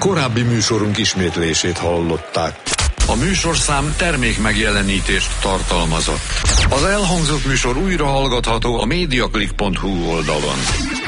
Korábbi műsorunk ismétlését hallották. A műsorszám termék megjelenítést tartalmazott. Az elhangzott műsor újra hallgatható a mediaclick.hu oldalon.